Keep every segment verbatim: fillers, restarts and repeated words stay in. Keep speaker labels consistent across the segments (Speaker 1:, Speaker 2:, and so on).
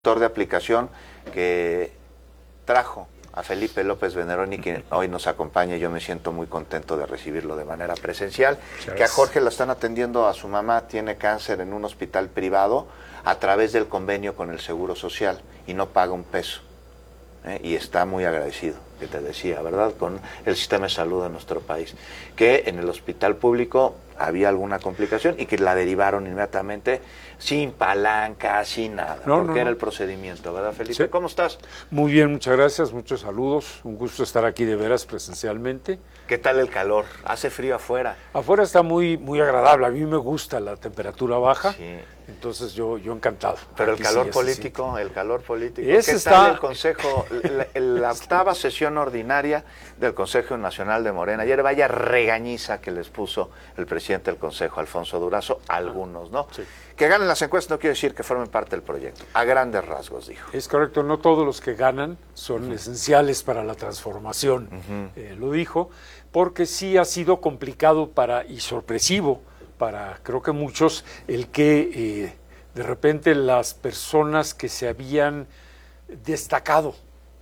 Speaker 1: de aplicación que trajo a Felipe López Veneroni, que hoy nos acompaña. Yo me siento muy contento de recibirlo de manera presencial. Gracias. Que a Jorge lo están atendiendo, a su mamá tiene cáncer en un hospital privado a través del convenio con el Seguro Social y no paga un peso. ¿eh? Y está muy agradecido, que te decía, ¿verdad?, con el sistema de salud de nuestro país. Que en el hospital público había alguna complicación y que la derivaron inmediatamente sin palanca, sin nada, no, porque no, era no. el procedimiento, ¿verdad, Felipe? Sí. ¿Cómo estás?
Speaker 2: Muy bien, muchas gracias, muchos saludos, un gusto estar aquí de veras presencialmente.
Speaker 1: ¿Qué tal el calor? ¿Hace frío afuera?
Speaker 2: Afuera está muy muy agradable, a mí me gusta la temperatura baja, sí. Entonces yo yo encantado.
Speaker 1: Pero
Speaker 2: aquí
Speaker 1: el calor
Speaker 2: sí,
Speaker 1: político, sí. el calor político,
Speaker 2: Ese
Speaker 1: ¿qué
Speaker 2: está...
Speaker 1: tal el Consejo, la, la octava sesión ordinaria del Consejo Nacional de Morena? Ayer vaya regañiza que les puso el presidente del Consejo, Alfonso Durazo, algunos, ¿no? Sí. Que ganen las encuestas no quiere decir que formen parte del proyecto, a grandes rasgos, dijo.
Speaker 2: Es correcto, no todos los que ganan son uh-huh. esenciales para la transformación, uh-huh. eh, lo dijo, porque sí ha sido complicado para y sorpresivo para, creo que muchos, el que eh, de repente las personas que se habían destacado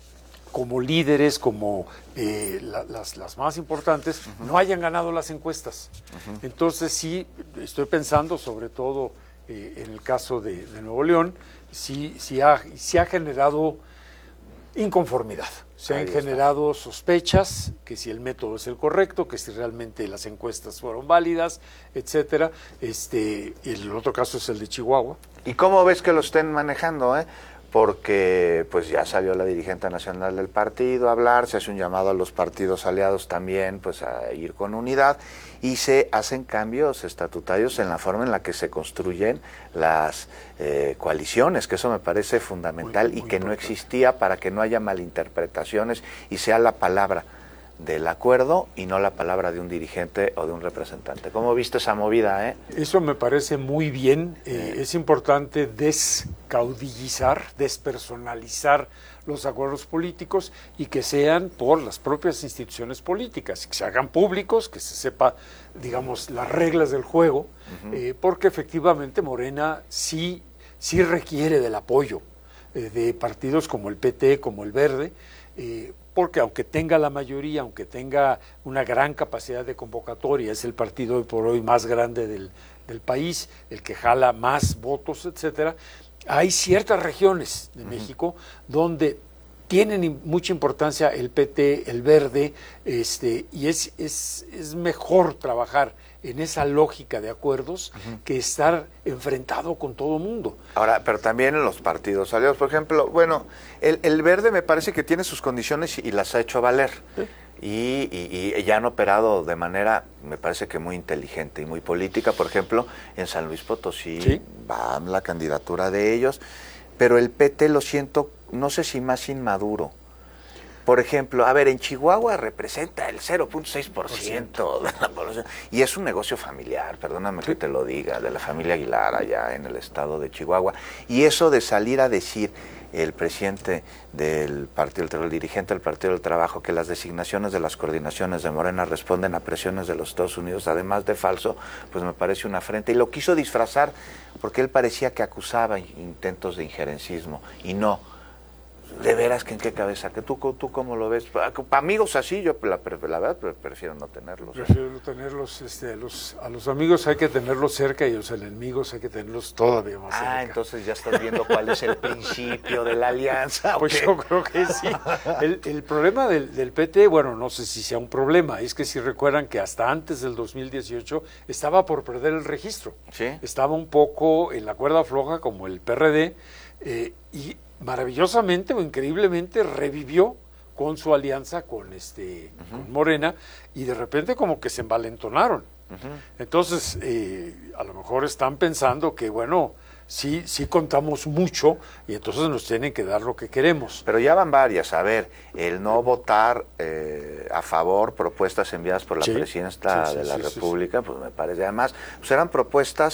Speaker 2: como líderes, como eh, la, las, las más importantes, uh-huh. no hayan ganado las encuestas. Uh-huh. Entonces sí, estoy pensando sobre todo eh, en el caso de, de Nuevo León, sí, sí, ha, sí ha generado inconformidad, se Ahí han está. generado sospechas, que si el método es el correcto, que si realmente las encuestas fueron válidas, etcétera. Este, el otro caso es el de Chihuahua.
Speaker 1: ¿Y cómo ves que lo estén manejando, eh? Porque pues ya salió la dirigente nacional del partido a hablar, se hace un llamado a los partidos aliados también pues a ir con unidad y se hacen cambios estatutarios en la forma en la que se construyen las eh, coaliciones, que eso me parece fundamental muy, muy y que importante. No existía, para que no haya malinterpretaciones y sea la palabra del acuerdo y no la palabra de un dirigente o de un representante. ¿Cómo viste esa movida? Eh?
Speaker 2: Eso me parece muy bien. Eh, sí. Es importante descaudillizar, despersonalizar los acuerdos políticos y que sean por las propias instituciones políticas, que se hagan públicos, que se sepa, digamos, las reglas del juego, uh-huh. eh, porque efectivamente Morena sí, sí requiere del apoyo eh, de partidos como el P T, como el Verde, eh, porque aunque tenga la mayoría, aunque tenga una gran capacidad de convocatoria, es el partido hoy por hoy más grande del, del país, el que jala más votos, etcétera, hay ciertas regiones de uh-huh. México donde tienen mucha importancia el P T, el Verde, este, y es, es, es mejor trabajar en esa lógica de acuerdos uh-huh. que estar enfrentado con todo mundo.
Speaker 1: Ahora, pero también en los partidos aliados, por ejemplo, bueno, el, el Verde me parece que tiene sus condiciones y las ha hecho valer. ¿Sí? Y, y, y ya han operado de manera, me parece que muy inteligente y muy política. Por ejemplo, en San Luis Potosí ¿Sí? va la candidatura de ellos, pero el P T lo siento, no sé si más inmaduro. Por ejemplo, a ver, en Chihuahua representa el cero punto seis por ciento de la población y es un negocio familiar, perdóname sí. que te lo diga, de la familia Aguilar allá en el estado de Chihuahua. Y eso de salir a decir el presidente del partido, el dirigente del Partido del Trabajo, que las designaciones de las coordinaciones de Morena responden a presiones de los Estados Unidos, además de falso, pues me parece una afrenta. Y lo quiso disfrazar porque él parecía que acusaba intentos de injerencismo y no. De veras, que en qué cabeza, que tú, tú cómo lo ves, para amigos así yo la, la verdad prefiero no tenerlos.
Speaker 2: Prefiero no tenerlos, este, los, a los amigos hay que tenerlos cerca y a los enemigos hay que tenerlos todavía más cerca.
Speaker 1: Ah, entonces ya estás viendo cuál es el principio de la alianza.
Speaker 2: Pues yo creo que sí. El, el problema del, del P T, bueno, no sé si sea un problema, es que si recuerdan que hasta antes del dos mil dieciocho estaba por perder el registro.
Speaker 1: Sí.
Speaker 2: Estaba un poco en la cuerda floja como el P R D eh, y maravillosamente o increíblemente revivió con su alianza con este uh-huh. con Morena y de repente como que se envalentonaron. Uh-huh. Entonces eh, a lo mejor están pensando que bueno, sí sí contamos mucho y entonces nos tienen que dar lo que queremos.
Speaker 1: Pero ya van varias, a ver, el no votar eh, a favor propuestas enviadas por la sí, presidenta sí, sí, de la sí, República, sí, sí. pues me parece, además, pues eran propuestas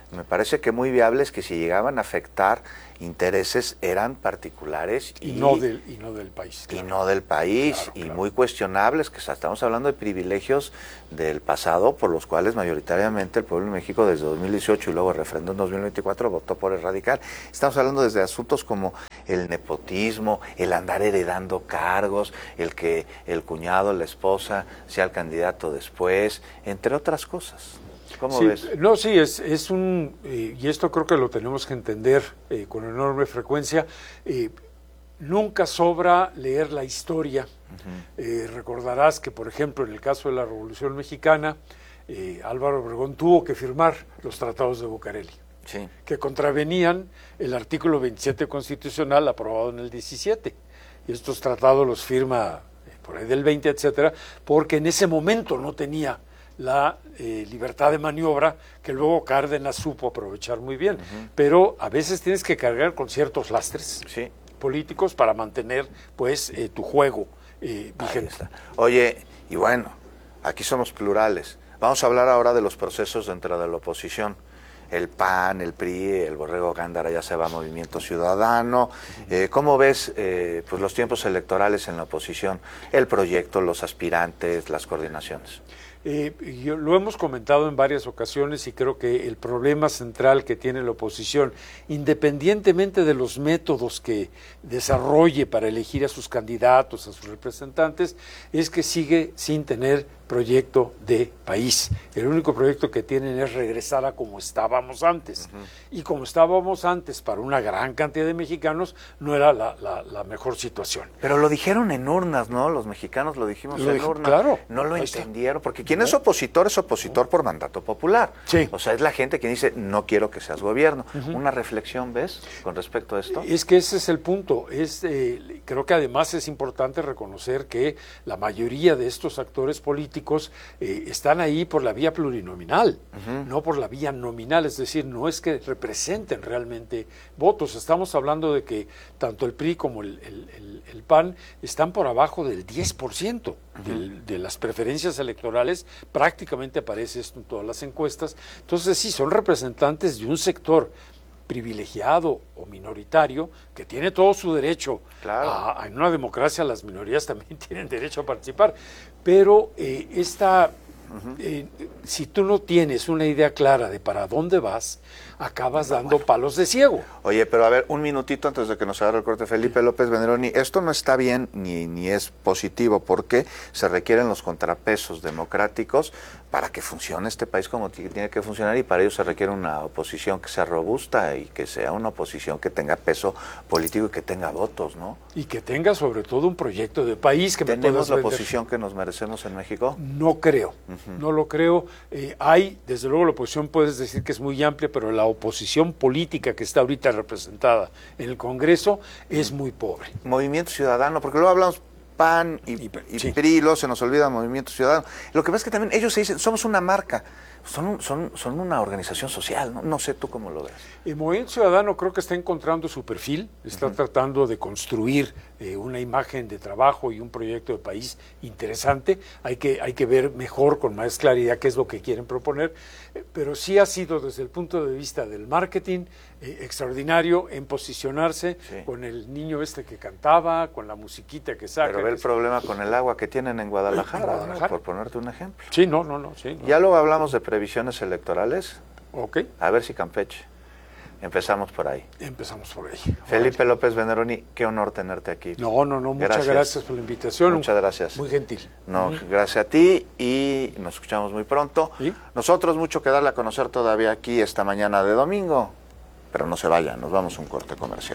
Speaker 1: me parece que muy viables, que si llegaban a afectar intereses eran particulares
Speaker 2: y, y, no, del, y no del país.
Speaker 1: Claro. Y no del país, claro, y claro. muy cuestionables, que estamos hablando de privilegios del pasado por los cuales mayoritariamente el pueblo de México desde dos mil dieciocho y luego el referéndum dos mil veinticuatro votó por el radical. Estamos hablando desde asuntos como el nepotismo, el andar heredando cargos, el que el cuñado, la esposa sea el candidato después, entre otras cosas. ¿Cómo
Speaker 2: sí,
Speaker 1: ves?
Speaker 2: No, sí, es, es un, eh, y esto creo que lo tenemos que entender eh, con enorme frecuencia, eh, nunca sobra leer la historia. Uh-huh. eh, recordarás que, por ejemplo, en el caso de la Revolución Mexicana, eh, Álvaro Obregón tuvo que firmar los tratados de Bucareli,
Speaker 1: sí.
Speaker 2: que contravenían el artículo veintisiete constitucional aprobado en el diecisiete. Y estos tratados los firma eh, por ahí del veinte, etcétera, porque en ese momento no tenía la eh, libertad de maniobra que luego Cárdenas supo aprovechar muy bien. Uh-huh. Pero a veces tienes que cargar con ciertos lastres
Speaker 1: sí.
Speaker 2: políticos para mantener pues eh, tu juego eh, vigente.
Speaker 1: Oye, y bueno, aquí somos plurales. Vamos a hablar ahora de los procesos dentro de la oposición. El P A N, el P R I, el Borrego Gándara ya se va a Movimiento Ciudadano. Eh, ¿Cómo ves eh, pues los tiempos electorales en la oposición? El proyecto, los aspirantes, las coordinaciones.
Speaker 2: Eh, yo, lo hemos comentado en varias ocasiones y creo que el problema central que tiene la oposición, independientemente de los métodos que desarrolle para elegir a sus candidatos, a sus representantes, es que sigue sin tener proyecto de país. El único proyecto que tienen es regresar a como estábamos antes. Uh-huh. Y como estábamos antes para una gran cantidad de mexicanos, no era la, la, la mejor situación.
Speaker 1: Pero lo dijeron en urnas, ¿no? Los mexicanos lo dijimos
Speaker 2: lo
Speaker 1: en
Speaker 2: dij-
Speaker 1: urnas.
Speaker 2: Claro.
Speaker 1: No lo entendieron, porque quien es opositor es opositor por mandato popular.
Speaker 2: Sí.
Speaker 1: O sea, es la gente que dice, no quiero que seas gobierno. Uh-huh. Una reflexión, ¿ves? Con respecto a esto.
Speaker 2: Es que ese es el punto. Es, eh, creo que además es importante reconocer que la mayoría de estos actores políticos eh, están ahí por la vía plurinominal, uh-huh. no por la vía nominal, es decir, no es que representen realmente votos. Estamos hablando de que tanto el P R I como el, el, el, el P A N están por abajo del diez por ciento uh-huh. del, de las preferencias electorales, prácticamente aparece esto en todas las encuestas. Entonces sí, son representantes de un sector privilegiado o minoritario que tiene todo su derecho.
Speaker 1: Claro.
Speaker 2: a, a, en una democracia las minorías también tienen derecho a participar, pero eh, esta, uh-huh. eh, si tú no tienes una idea clara de para dónde vas, acabas dando bueno. palos de ciego.
Speaker 1: Oye, pero a ver, un minutito antes de que nos agarre el corte, Felipe López Veneroni, esto no está bien ni, ni es positivo porque se requieren los contrapesos democráticos para que funcione este país como tiene que funcionar, y para ello se requiere una oposición que sea robusta y que sea una oposición que tenga peso político y que tenga votos, ¿no?
Speaker 2: Y que tenga sobre todo un proyecto de país que
Speaker 1: ¿Tenemos
Speaker 2: me puedas
Speaker 1: la
Speaker 2: vender.
Speaker 1: oposición que nos merecemos en México?
Speaker 2: No creo, uh-huh. no lo creo. Eh, hay, desde luego la oposición puedes decir que es muy amplia, pero la oposición política que está ahorita representada en el Congreso es muy pobre.
Speaker 1: Movimiento Ciudadano, porque luego hablamos P A N y, y, y sí. P R I, luego se nos olvida Movimiento Ciudadano. Lo que pasa es que también ellos se dicen, somos una marca, son, son, son una organización social, ¿no? No sé tú cómo lo ves.
Speaker 2: El Movimiento Ciudadano creo que está encontrando su perfil, está uh-huh. tratando de construir eh, una imagen de trabajo y un proyecto de país interesante. Hay que, hay que ver mejor, con más claridad, qué es lo que quieren proponer, eh, pero sí ha sido desde el punto de vista del marketing eh, extraordinario en posicionarse sí. con el niño este que cantaba, con la musiquita que saca.
Speaker 1: Pero ve el
Speaker 2: que
Speaker 1: problema con el agua que tienen en Guadalajara,
Speaker 2: en Guadalajara.
Speaker 1: ¿no? Por ponerte un ejemplo.
Speaker 2: Sí, no, no, no. Sí, no.
Speaker 1: Ya luego hablamos de previsiones electorales.
Speaker 2: Ok.
Speaker 1: A ver si Campeche. Empezamos por ahí.
Speaker 2: Empezamos por ahí.
Speaker 1: Felipe vale. López Veneroni, qué honor tenerte aquí.
Speaker 2: No, no, no, muchas gracias, gracias por la invitación.
Speaker 1: Muchas gracias.
Speaker 2: Muy gentil.
Speaker 1: No, gracias a ti y nos escuchamos muy pronto. ¿Sí? Nosotros mucho que darle a conocer todavía aquí esta mañana de domingo, pero no se vayan, nos vamos a un corte comercial.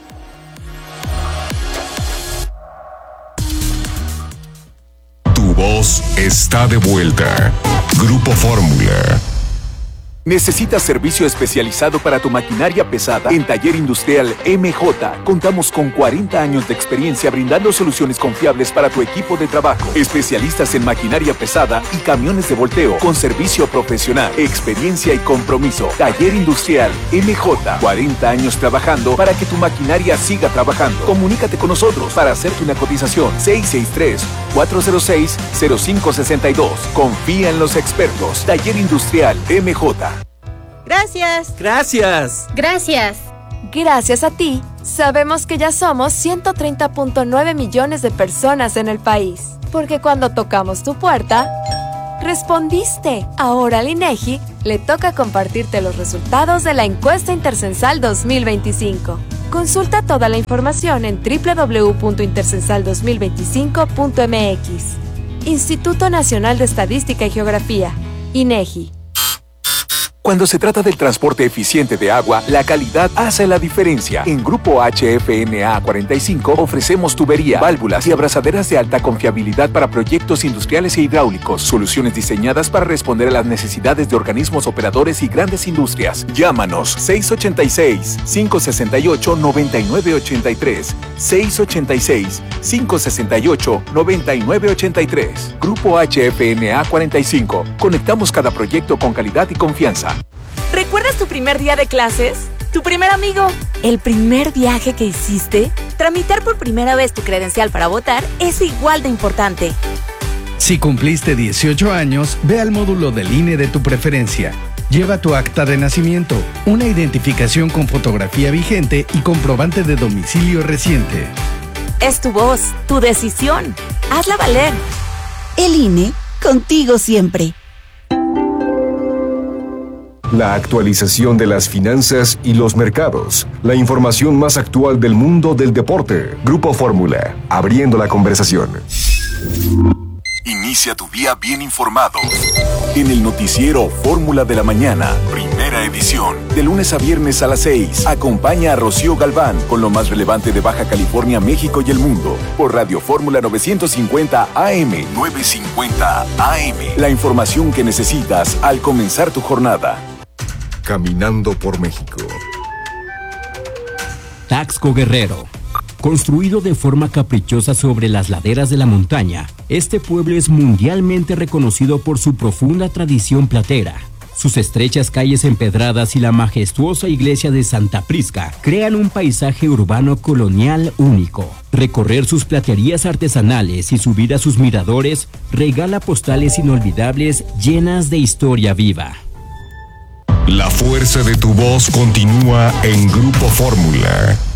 Speaker 3: Tu voz está de vuelta. Grupo Fórmula. ¿Necesitas servicio especializado para tu maquinaria pesada? En Taller Industrial M J contamos con cuarenta años de experiencia brindando soluciones confiables para tu equipo de trabajo. Especialistas en maquinaria pesada y camiones de volteo con servicio profesional, experiencia y compromiso. Taller Industrial M J, cuarenta años trabajando para que tu maquinaria siga trabajando. Comunícate con nosotros para hacerte una cotización. seis seis tres, cuatro cero seis, cero cinco seis dos. Confía en los expertos. Taller Industrial M J.
Speaker 4: Gracias.
Speaker 5: Gracias.
Speaker 6: Gracias.
Speaker 7: Gracias a ti, sabemos que ya somos ciento treinta punto nueve millones de personas en el país. Porque cuando tocamos tu puerta, respondiste. Ahora al INEGI le toca compartirte los resultados de la encuesta Intercensal dos mil veinticinco. Consulta toda la información en doble u doble u doble u punto intercensal dos mil veinticinco punto m x. Instituto Nacional de Estadística y Geografía, INEGI.
Speaker 3: Cuando se trata del transporte eficiente de agua, la calidad hace la diferencia. En Grupo H F N A cuarenta y cinco ofrecemos tubería, válvulas y abrazaderas de alta confiabilidad para proyectos industriales e hidráulicos. Soluciones diseñadas para responder a las necesidades de organismos operadores y grandes industrias. Llámanos seis ocho seis, cinco seis ocho, nueve nueve ocho tres, seis ocho seis, cinco seis ocho, nueve nueve ocho tres. Grupo H F N A cuarenta y cinco. Conectamos cada proyecto con calidad y confianza.
Speaker 8: ¿Recuerdas tu primer día de clases? ¿Tu primer amigo? ¿El primer viaje que hiciste? Tramitar por primera vez tu credencial para votar es igual de importante.
Speaker 9: Si cumpliste dieciocho años, ve al módulo del I N E de tu preferencia. Lleva tu acta de nacimiento, una identificación con fotografía vigente y comprobante de domicilio reciente.
Speaker 8: Es tu voz, tu decisión. Hazla valer.
Speaker 4: El I N E, contigo siempre.
Speaker 10: La actualización de las finanzas y los mercados. La información más actual del mundo del deporte. Grupo Fórmula, abriendo la conversación.
Speaker 3: Inicia tu día bien informado. En el noticiero Fórmula de la Mañana, primera edición. De lunes a viernes a las seis. Acompaña a Rocío Galván con lo más relevante de Baja California, México y el mundo. Por Radio Fórmula novecientos cincuenta A M. novecientos cincuenta A M. La información que necesitas al comenzar tu jornada.
Speaker 10: Caminando por México.
Speaker 11: Taxco Guerrero. Construido de forma caprichosa sobre las laderas de la montaña, este pueblo es mundialmente reconocido por su profunda tradición platera. Sus estrechas calles empedradas y la majestuosa iglesia de Santa Prisca crean un paisaje urbano colonial único. Recorrer sus platerías artesanales y subir a sus miradores regala postales inolvidables llenas de historia viva.
Speaker 10: La fuerza de tu voz continúa en Grupo Fórmula.